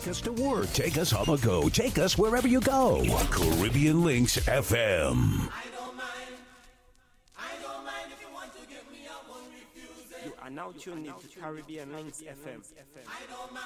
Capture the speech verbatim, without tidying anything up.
Take us to work. Take us on the go. Take us wherever you go. Caribbean Links F M. You are now tuned into Caribbean Links F M.